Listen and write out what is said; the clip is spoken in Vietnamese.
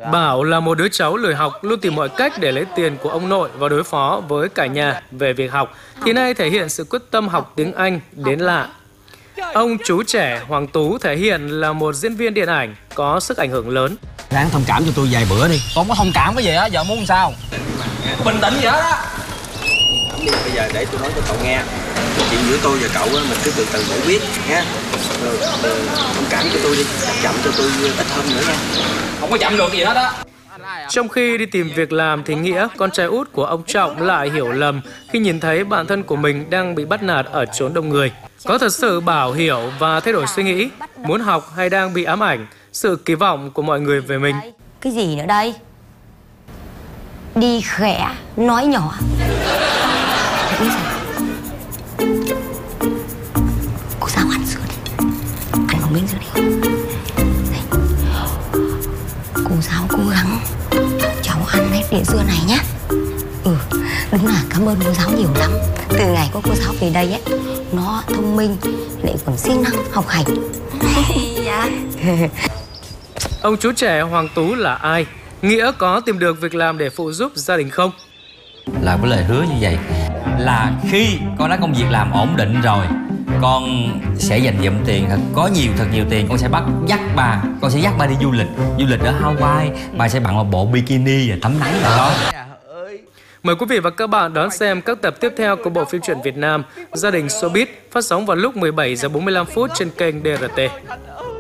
Bảo là một đứa cháu lười học, luôn tìm mọi cách để lấy tiền của ông nội và đối phó với cả nhà về việc học, thì nay thể hiện sự quyết tâm học tiếng Anh đến lạ. Ông chú trẻ Hoàng Tú thể hiện là một diễn viên điện ảnh có sức ảnh hưởng lớn. Ráng thông cảm cho tôi vài bữa đi. Con có thông cảm cái gì á, giờ muốn sao? Bình tĩnh vậy đó. Bây giờ để tôi nói cho cậu nghe. Chuyện giữa tôi và cậu mình cứ từ từ giải quyết nha. Thông cảm cho tôi đi, chậm cho tôi ít hôm nữa nha. Không có chậm được gì hết á. Trong khi đi tìm việc làm thì Nghĩa, con trai út của ông Trọng, lại hiểu lầm khi nhìn thấy bạn thân của mình đang bị bắt nạt ở chốn đông người. Có thật sự Bảo hiểu và thay đổi suy nghĩ, muốn học hay đang bị ám ảnh sự kỳ vọng của mọi người về mình? Cái gì nữa đây? Đi khẽ, nói nhỏ. Cô sao ăn sữa đi. Ăn một miếng sữa đi. Cô giáo cố gắng cháu ăn hết đĩa sữa này nhé. Đúng là cảm ơn cô giáo nhiều lắm. Từ ngày có cô giáo về đây ấy, nó thông minh lại còn siêng năng học hành. Dạ. Ông chú trẻ Hoàng Tú là ai? Nghĩa có tìm được việc làm để phụ giúp gia đình không? Là cái lời hứa như vậy là khi con đã công việc làm ổn định rồi, con sẽ dành dụm tiền thật nhiều tiền, con sẽ con sẽ dắt ba đi du lịch ở Hawaii, bà sẽ bận một bộ bikini và tắm nắng rồi đó. Mời quý vị và các bạn đón xem các tập tiếp theo của bộ phim truyện Việt Nam Gia đình Showbiz, phát sóng vào lúc 17 giờ 45 phút trên kênh DRT.